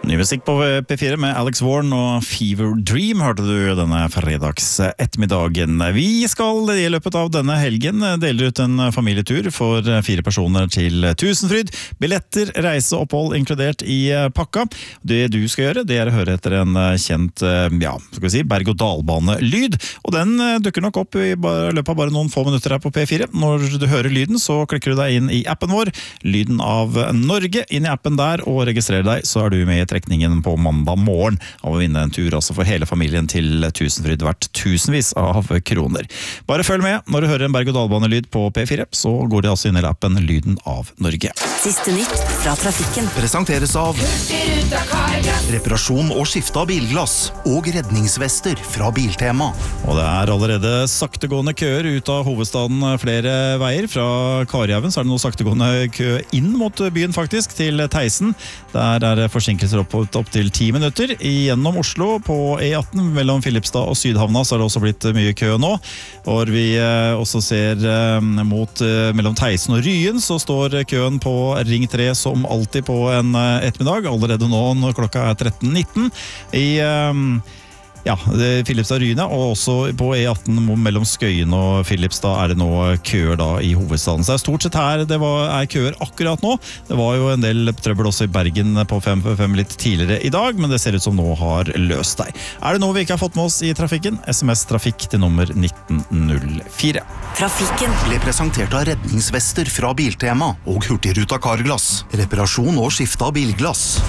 Ny musikk på P4 med Alex Warren og Fever Dream hørte du denne fredags ettermiddagen. Vi skal i løpet av denne helgen dele ut en familietur for 4 personer til Tusenfryd. Billetter, reise, opphold inkludert i pakka. Det du skal gjøre, det er å høre etter en kjent berg-og-dalbane-lyd. Og den dukker nok opp i løpet av bare noen få minutter her på P4. Når du hører lyden, så klikker du deg inn i appen vår, Lyden av Norge. Inn i appen der og registrer deg, så er du med i trekningen på mandag morgen av å vinne en tur altså for hele familien til Tusenfryd, verdt tusenvis av kroner. Bare følg med når du hører en berg-og-dalbane-lyd på P4, så går det altså inn i appen Lyden av Norge. Siste nytt fra trafikken. Presenteres av reparasjon og skifte av bilglass og redningsvester fra Biltema. Og det er allerede saktegående køer ut av hovedstaden flere veier. Fra Karjaugen så er det noe saktegående kø inn mot byen faktisk, til Theisen. Der er det forsinkelser opp til 10 minutter. Gjennom Oslo på E18 mellom Filipstad og Sydhavna så har det også blitt mye kø nå. Og vi også ser mellom Theisen og Ryen så står køen på Ring 3 som alltid på en ettermiddag. Allerede nå når klokka er 13.19 i Filipstad Ryne, og også på E18 mellom Skøyen og Filipstad er det nå køer da i hovedstaden. Så det er stort sett her det er køer akkurat nå. Det var jo en del trøbbel også i Bergen på 5 litt tidligere i dag, men det ser ut som nå har løst deg. Er det noe vi ikke har fått med oss i trafikken? SMS Trafikk til nummer 1904. Trafikken Ble presentert av redningsvester fra Biltema og Hurtigruta Carglass. Reparasjon og skifte av bilglass.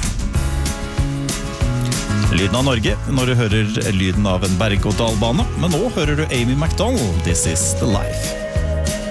Lyden av Norge, når du hører lyden av en berg- og dalbane. Men nå hører du Amy McDonald, This is the Life.